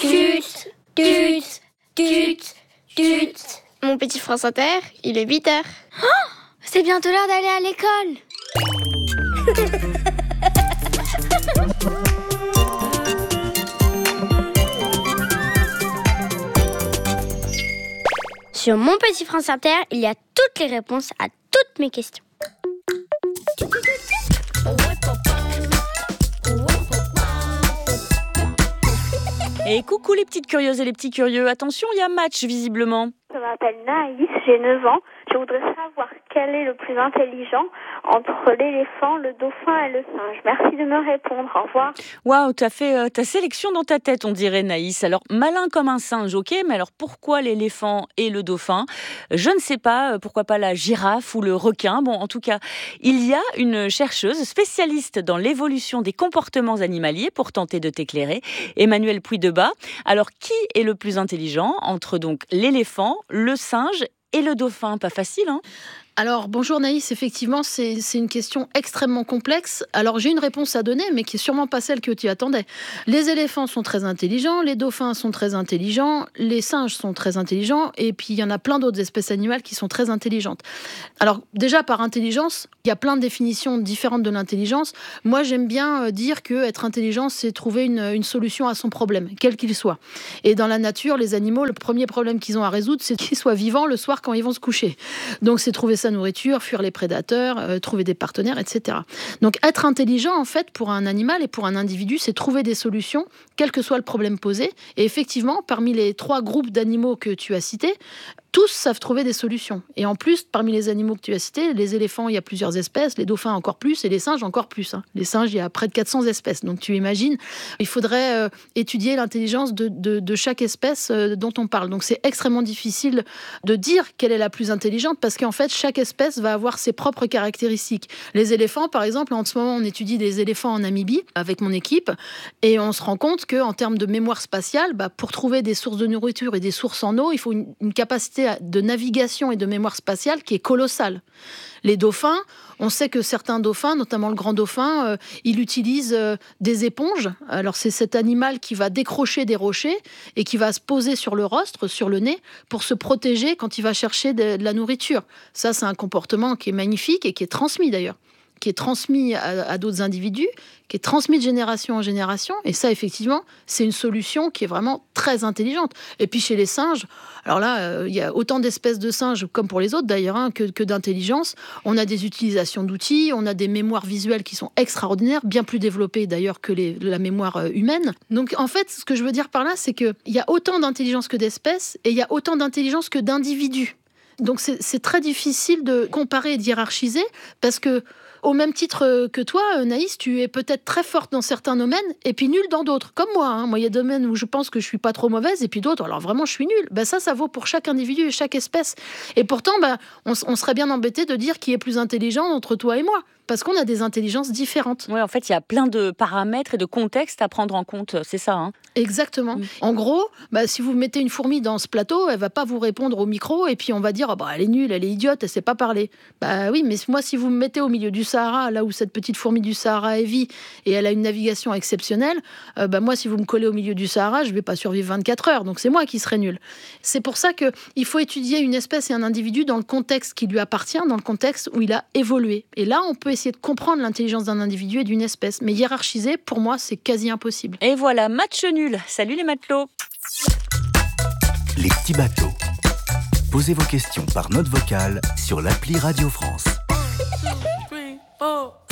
Tut, tut, tut, tut. Mon petit France Inter, il est 8h. Oh, c'est bientôt l'heure d'aller à l'école. Sur mon petit France Inter, il y a toutes les réponses à toutes mes questions. Et coucou les petites curieuses et les petits curieux, attention, il y a match visiblement. Je m'appelle Naïs, j'ai 9 ans. Je voudrais savoir quel est le plus intelligent entre l'éléphant, le dauphin et le singe. Merci de me répondre. Au revoir. Waouh, t'as fait ta sélection dans ta tête, on dirait Naïs. Alors, malin comme un singe, ok, mais alors pourquoi l'éléphant et le dauphin ? Je ne sais pas, pourquoi pas la girafe ou le requin. Bon, en tout cas, il y a une chercheuse spécialiste dans l'évolution des comportements animaliers pour tenter de t'éclairer, Emmanuelle Puydebas. Alors, qui est le plus intelligent entre donc l'éléphant, le singe et le dauphin? Pas facile, hein ? Alors, bonjour Naïs, effectivement, c'est une question extrêmement complexe. Alors, j'ai une réponse à donner, mais qui est sûrement pas celle que tu attendais. Les éléphants sont très intelligents, les dauphins sont très intelligents, les singes sont très intelligents, et puis il y en a plein d'autres espèces animales qui sont très intelligentes. Alors, déjà, par intelligence, il y a plein de définitions différentes de l'intelligence. Moi, j'aime bien dire que être intelligent, c'est trouver une solution à son problème, quel qu'il soit. Et dans la nature, les animaux, le premier problème qu'ils ont à résoudre, c'est qu'ils soient vivants le soir quand ils vont se coucher. Donc, c'est trouver sa nourriture, fuir les prédateurs, trouver des partenaires, etc. Donc être intelligent, en fait, pour un animal et pour un individu, c'est trouver des solutions, quel que soit le problème posé. Et effectivement, parmi les 3 groupes d'animaux que tu as cités, tous savent trouver des solutions. Et en plus, parmi les animaux que tu as cités, les éléphants, il y a plusieurs espèces, les dauphins encore plus, et les singes encore plus. Les singes, il y a près de 400 espèces. Donc tu imagines, il faudrait étudier l'intelligence de chaque espèce dont on parle. Donc c'est extrêmement difficile de dire quelle est la plus intelligente, parce qu'en fait, chaque espèce va avoir ses propres caractéristiques. Les éléphants, par exemple, en ce moment, on étudie des éléphants en Namibie avec mon équipe, et on se rend compte qu'en termes de mémoire spatiale, pour trouver des sources de nourriture et des sources en eau, il faut une capacité de navigation et de mémoire spatiale qui est colossale. Les dauphins, on sait que certains dauphins, notamment le grand dauphin, il utilise des éponges. Alors c'est cet animal qui va décrocher des rochers et qui va se poser sur le rostre, sur le nez, pour se protéger quand il va chercher de la nourriture. Ça, c'est un comportement qui est magnifique et qui est transmis d'ailleurs, qui est transmis à d'autres individus, qui est transmis de génération en génération. Et ça, effectivement, c'est une solution qui est vraiment très intelligente. Et puis chez les singes, alors là, il y a autant d'espèces de singes, comme pour les autres d'ailleurs, que d'intelligence. On a des utilisations d'outils, on a des mémoires visuelles qui sont extraordinaires, bien plus développées d'ailleurs que la mémoire humaine. Donc en fait, ce que je veux dire par là, c'est qu'il y a autant d'intelligence que d'espèces, et il y a autant d'intelligence que d'individus. Donc c'est très difficile de comparer et de hiérarchiser, parce que au même titre que toi, Naïs, tu es peut-être très forte dans certains domaines et puis nulle dans d'autres. Comme moi, Moi, il y a des domaines où je pense que je suis pas trop mauvaise et puis d'autres, alors vraiment, je suis nulle. Ça vaut pour chaque individu et chaque espèce. Et pourtant, on serait bien embêté de dire qui est plus intelligent entre toi et moi, parce qu'on a des intelligences différentes. Oui, en fait, il y a plein de paramètres et de contextes à prendre en compte, c'est ça, Exactement. En gros, si vous mettez une fourmi dans ce plateau, elle va pas vous répondre au micro et puis on va dire elle est nulle, elle est idiote, elle sait pas parler. Oui, mais moi, si vous me mettez au milieu du Sahara, là où cette petite fourmi du Sahara vit et elle a une navigation exceptionnelle, moi, si vous me collez au milieu du Sahara, je vais pas survivre 24 heures, donc c'est moi qui serai nulle. C'est pour ça qu'il faut étudier une espèce et un individu dans le contexte qui lui appartient, dans le contexte où il a évolué. Et là, on peut essayer de comprendre l'intelligence d'un individu et d'une espèce. Mais hiérarchiser, pour moi, c'est quasi impossible. Et voilà, match nul. Salut les matelots. Les petits bateaux. Posez vos questions par note vocale sur l'appli Radio France.